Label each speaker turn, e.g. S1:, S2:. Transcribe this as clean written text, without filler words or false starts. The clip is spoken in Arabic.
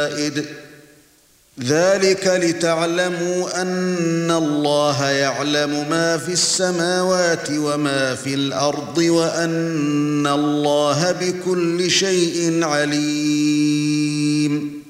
S1: ذلك لتعلموا أن الله يعلم ما في السماوات وما في الأرض وأن الله بكل شيء عليم